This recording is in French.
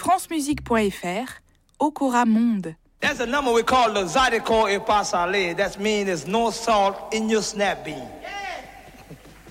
francemusique.fr, Okora Monde. There's a number we call the Zydeco Ipasale. That means there's no salt in your snap bean.